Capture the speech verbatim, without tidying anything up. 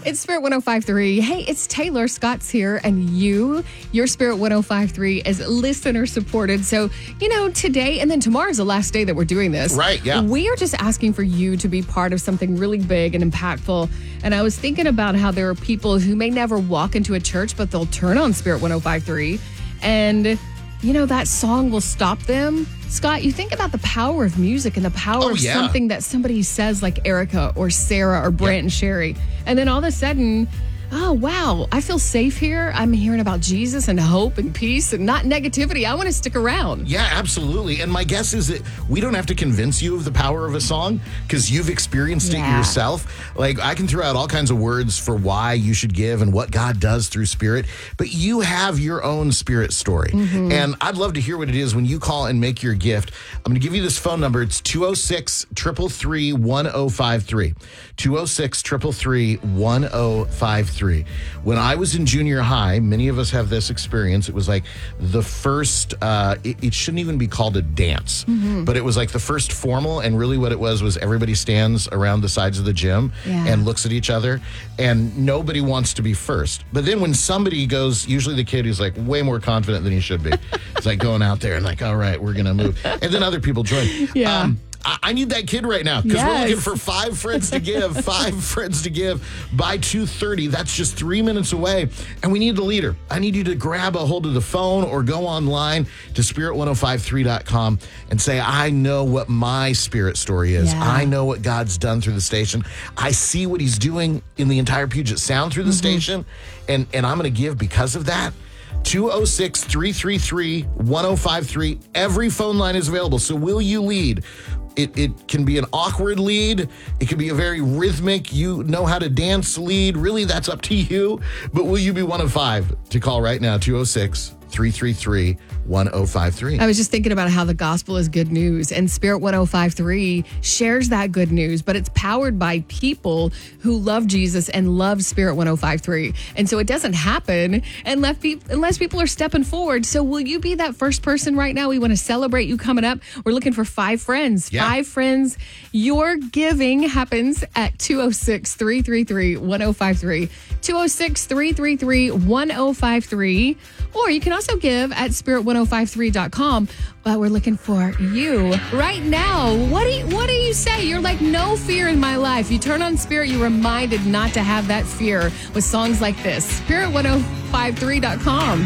It's Spirit one oh five point three. Hey, it's Taylor. Scott's here, and you, your Spirit one oh five point three is listener supported. So, you know, today and then tomorrow's the last day that we're doing this. Right, yeah. We are just asking for you to be part of something really big and impactful. And I was thinking about how there are people who may never walk into a church, but they'll turn on Spirit one oh five point three, and, you know, that song will stop them. Scott, you think about the power of music and the power Oh, of yeah. something that somebody says like Erica or Sarah or Brant Yep. and Sherry. And then all of a sudden, oh, wow, I feel safe here. I'm hearing about Jesus and hope and peace and not negativity. I want to stick around. Yeah, absolutely. And my guess is that we don't have to convince you of the power of a song because you've experienced Yeah. it yourself. Like, I can throw out all kinds of words for why you should give and what God does through Spirit, but you have your own Spirit story. Mm-hmm. And I'd love to hear what it is when you call and make your gift. I'm going to give you this phone number. It's two oh six, three three three, one oh five three. two oh six, three three three, one oh five three. When I was in junior high, many of us have this experience. It was like the first, uh, it, it shouldn't even be called a dance, Mm-hmm. but it was like the first formal. And really what it was was everybody stands around the sides of the gym Yeah. and looks at each other, and nobody wants to be first. But then when somebody goes, usually the kid who's like way more confident than he should be, it's like going out there and like, all right, we're going to move. And then other people join. Yeah. Um, I I need that kid right now because we're Yes. looking for five friends to give, five friends to give by two thirty. That's just three minutes away. And we need the leader. I need you to grab a hold of the phone or go online to spirit one oh five three dot com and say, I know what my Spirit story is. Yeah. I know what God's done through the station. I see what he's doing in the entire Puget Sound through the station. And, and I'm going to give because of that. two oh six, three three three, one oh five three. Every phone line is available. So will you lead? It, it can be an awkward lead. It can be a very rhythmic, you know how to dance lead. Really, that's up to you. But will you be one of five to call right now? two oh six, three three three, one oh five three. I was just thinking about how the gospel is good news, and Spirit one oh five point three shares that good news, but it's powered by people who love Jesus and love Spirit one oh five point three. And so it doesn't happen unless people, unless people are stepping forward. So will you be that first person right now? We want to celebrate you coming up. We're looking for five friends. Yeah. Five friends. Your giving happens at two oh six, three three three, one oh five three. two oh six, three three three, one oh five three. Or you can also give at spirit one oh five three dot com. But we're looking for you right now. What do you, what do you say? You're like, no fear in my life. You turn on Spirit, you're reminded not to have that fear with songs like this. spirit one oh five three dot com.